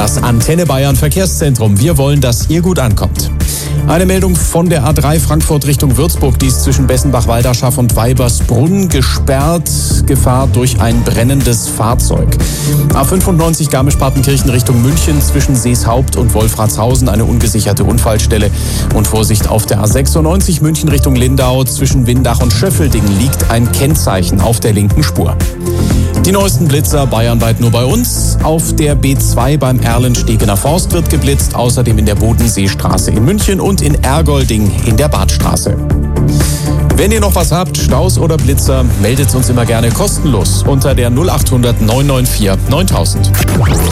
Das Antenne Bayern Verkehrszentrum. Wir wollen, dass ihr gut ankommt. Eine Meldung von der A3 Frankfurt Richtung Würzburg. Die ist zwischen Bessenbach-Walderschaff und Weibersbrunn gesperrt. Gefahr durch ein brennendes Fahrzeug. A95 Garmisch-Partenkirchen Richtung München zwischen Seeshaupt und Wolfratshausen eine ungesicherte Unfallstelle. Und Vorsicht auf der A96 München Richtung Lindau zwischen Windach und Schöffelding liegt ein Kennzeichen auf der linken Spur. Die neuesten Blitzer bayernweit nur bei uns. Auf der B2 beim Erlenstegener Forst wird geblitzt, außerdem in der Bodenseestraße in München und in Ergolding in der Badstraße. Wenn ihr noch was habt, Staus oder Blitzer, meldet uns immer gerne kostenlos unter der 0800 994 9000.